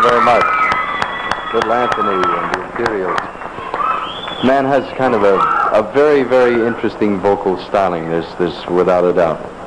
very much. Little Anthony and the Imperials. Man has kind of a very, very interesting vocal styling. There's without a doubt.